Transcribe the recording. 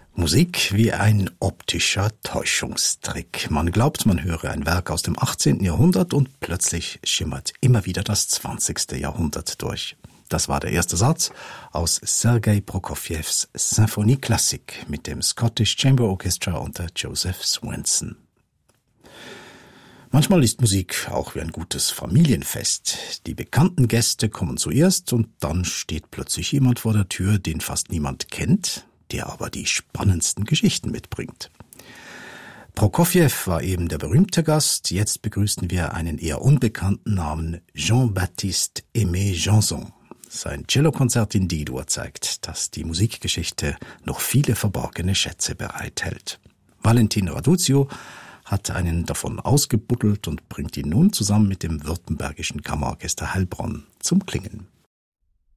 Musik wie ein optischer Täuschungstrick. Man glaubt, man höre ein Werk aus dem 18. Jahrhundert und plötzlich schimmert immer wieder das 20. Jahrhundert durch. Das war der erste Satz aus Sergei Prokofjews Symphonie Classique mit dem Scottish Chamber Orchestra unter Joseph Swenson. Manchmal ist Musik auch wie ein gutes Familienfest. Die bekannten Gäste kommen zuerst und dann steht plötzlich jemand vor der Tür, den fast niemand kennt, der aber die spannendsten Geschichten mitbringt. Prokofjew war eben der berühmte Gast. Jetzt begrüßen wir einen eher unbekannten Namen, Jean-Baptiste Aimé Janson. Sein Cellokonzert in D-Dur zeigt, dass die Musikgeschichte noch viele verborgene Schätze bereithält. Valentin Raduzio hat einen davon ausgebuddelt und bringt ihn nun zusammen mit dem Württembergischen Kammerorchester Heilbronn zum Klingen.